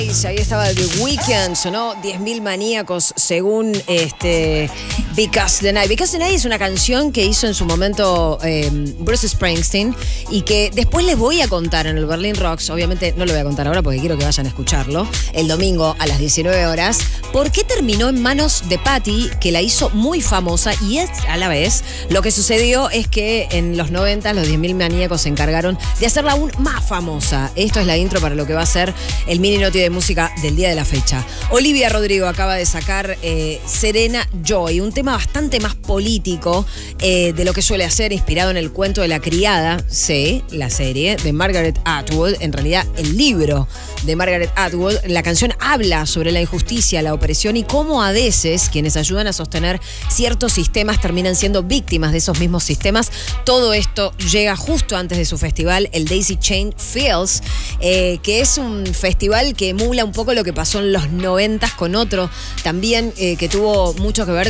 Ahí estaba The Weeknd, sonó 10.000 maníacos según Because the Night. Because the Night es una canción que hizo en su momento Bruce Springsteen y que después les voy a contar en el Berlin Rocks. Obviamente no lo voy a contar ahora porque quiero que vayan a escucharlo el domingo a las 19 horas. ¿Por qué terminó en manos de Patti, que la hizo muy famosa? Y es a la vez, lo que sucedió es que en los 90 los 10.000 maníacos se encargaron de hacerla aún más famosa. Esto es la intro para lo que va a ser el mini noti de música del día de la fecha. Olivia Rodrigo acaba de sacar Serena Joy, un tema bastante más político de lo que suele hacer, inspirado en el cuento de la criada, sí, la serie de Margaret Atwood, en realidad el libro de Margaret Atwood. La canción habla sobre la injusticia, la opresión y cómo a veces quienes ayudan a sostener ciertos sistemas terminan siendo víctimas de esos mismos sistemas. Todo esto llega justo antes de su festival, el Daisy Chain Fields, que es un festival que emula un poco lo que pasó en los 90 con otro también que tuvo mucho que ver